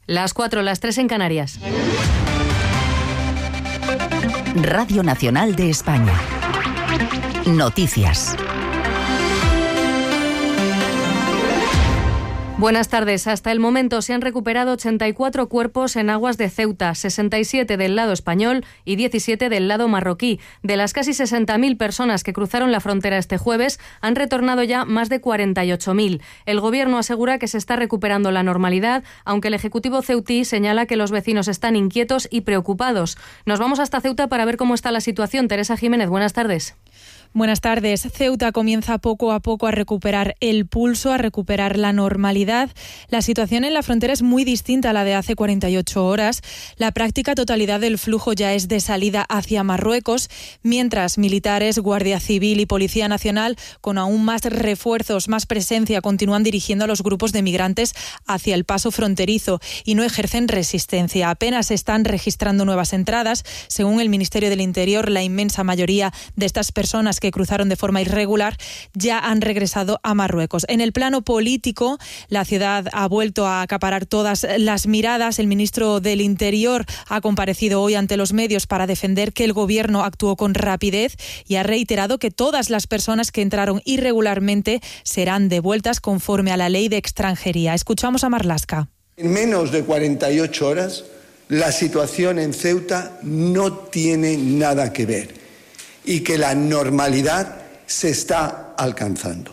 Las 4, las 3 en Canarias. Radio Nacional de España. Noticias. Buenas tardes. Hasta el momento se han recuperado 84 cuerpos en aguas de Ceuta, 67 del lado español y 17 del lado marroquí. De las casi 60.000 personas que cruzaron la frontera este jueves, han retornado ya más de 48.000. El Gobierno asegura que se está recuperando la normalidad, aunque el Ejecutivo ceutí señala que los vecinos están inquietos y preocupados. Nos vamos hasta Ceuta para ver cómo está la situación. Teresa Jiménez, buenas tardes. Buenas tardes. Ceuta comienza poco a poco a recuperar el pulso, a recuperar la normalidad. La situación en la frontera es muy distinta a la de hace 48 horas. La práctica totalidad del flujo ya es de salida hacia Marruecos, mientras militares, Guardia Civil y Policía Nacional, con aún más refuerzos, más presencia, continúan dirigiendo a los grupos de migrantes hacia el paso fronterizo y no ejercen resistencia. Apenas se están registrando nuevas entradas. Según el Ministerio del Interior, la inmensa mayoría de estas personas que cruzaron de forma irregular ya han regresado a Marruecos. En el plano político, la ciudad ha vuelto a acaparar todas las miradas. El ministro del Interior ha comparecido hoy ante los medios para defender que el Gobierno actuó con rapidez y ha reiterado que todas las personas que entraron irregularmente serán devueltas conforme a la ley de extranjería. Escuchamos a Marlaska. En menos de 48 horas, la situación en Ceuta no tiene nada que ver y que la normalidad se está alcanzando.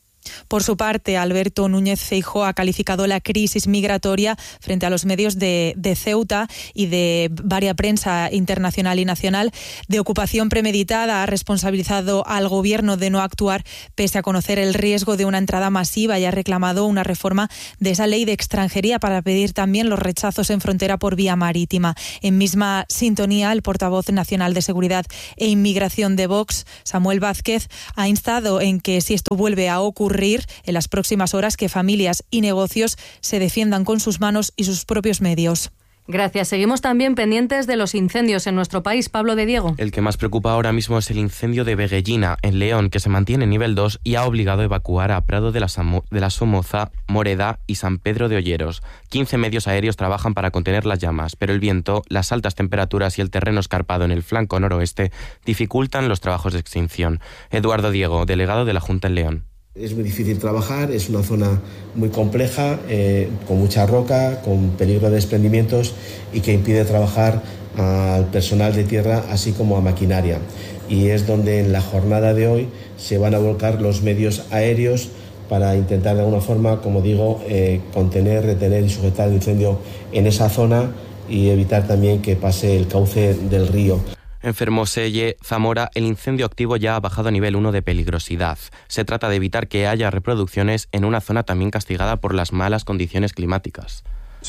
Por su parte, Alberto Núñez Feijóo ha calificado la crisis migratoria frente a los medios de Ceuta y de varia prensa internacional y nacional de ocupación premeditada. Ha responsabilizado al Gobierno de no actuar pese a conocer el riesgo de una entrada masiva y ha reclamado una reforma de esa ley de extranjería para pedir también los rechazos en frontera por vía marítima. En misma sintonía, el portavoz nacional de Seguridad e Inmigración de Vox, Samuel Vázquez, ha instado en que si esto vuelve a ocurrir en las próximas horas, que familias y negocios se defiendan con sus manos y sus propios medios. Gracias. Seguimos también pendientes de los incendios en nuestro país. Pablo de Diego. El que más preocupa ahora mismo es el incendio de Veguellina, en León, que se mantiene en nivel 2 y ha obligado a evacuar a Prado de la Somoza, Moreda y San Pedro de Olleros. 15 medios aéreos trabajan para contener las llamas, pero el viento, las altas temperaturas y el terreno escarpado en el flanco noroeste dificultan los trabajos de extinción. Eduardo Diego, delegado de la Junta en León. Es muy difícil trabajar, es una zona muy compleja, con mucha roca, con peligro de desprendimientos y que impide trabajar al personal de tierra así como a maquinaria. Y es donde en la jornada de hoy se van a volcar los medios aéreos para intentar de alguna forma, como digo, contener, retener y sujetar el incendio en esa zona y evitar también que pase el cauce del río. En Fermoselle, Zamora, el incendio activo ya ha bajado a nivel 1 de peligrosidad. Se trata de evitar que haya reproducciones en una zona también castigada por las malas condiciones climáticas.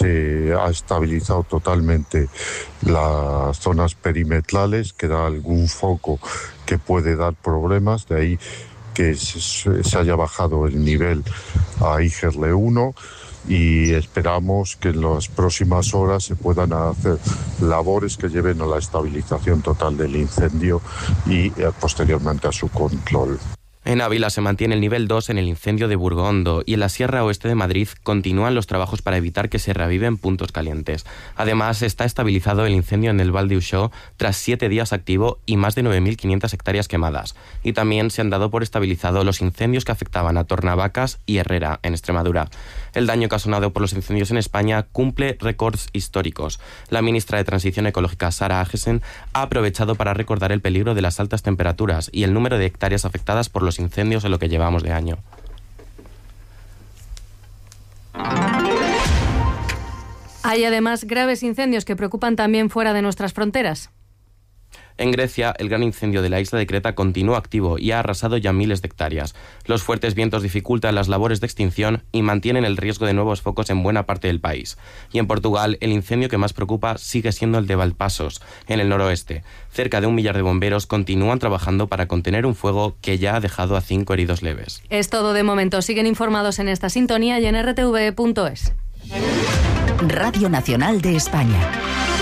Se ha estabilizado totalmente las zonas perimetrales, queda algún foco que puede dar problemas, de ahí que se haya bajado el nivel a IGERLE 1. Y esperamos que en las próximas horas se puedan hacer labores que lleven a la estabilización total del incendio y posteriormente a su control. En Ávila se mantiene el nivel 2 en el incendio de Burgondo y en la Sierra Oeste de Madrid continúan los trabajos para evitar que se reaviven puntos calientes. Además, está estabilizado el incendio en el Val d'Uixó tras 7 días activo y más de 9.500 hectáreas quemadas. Y también se han dado por estabilizado los incendios que afectaban a Tornavacas y Herrera, en Extremadura. El daño ocasionado por los incendios en España cumple récords históricos. La ministra de Transición Ecológica, Sara Agesen, ha aprovechado para recordar el peligro de las altas temperaturas y el número de hectáreas afectadas por los incendios en lo que llevamos de año. Hay además graves incendios que preocupan también fuera de nuestras fronteras. En Grecia, el gran incendio de la isla de Creta continúa activo y ha arrasado ya miles de hectáreas. Los fuertes vientos dificultan las labores de extinción y mantienen el riesgo de nuevos focos en buena parte del país. Y en Portugal, el incendio que más preocupa sigue siendo el de Valpasos, en el noroeste. Cerca de 1 millar de bomberos continúan trabajando para contener un fuego que ya ha dejado a 5 heridos leves. Es todo de momento. Siguen informados en esta sintonía y en rtv.es. Radio Nacional de España.